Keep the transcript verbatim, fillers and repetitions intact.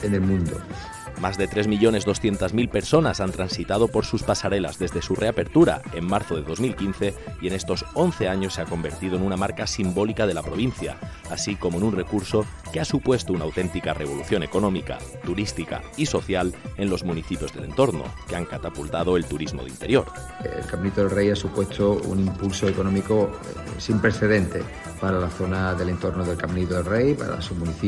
en el mundo. Más de tres millones doscientas mil personas han transitado por sus pasarelas desde su reapertura en marzo de dos mil quince y en estos once años se ha convertido en una marca simbólica de la provincia, así como en un recurso que ha supuesto una auténtica revolución económica, turística y social en los municipios del entorno, que han catapultado el turismo de interior. El Caminito del Rey ha supuesto un impulso económico sin precedentes para la zona del entorno del Caminito del Rey, para su municipio.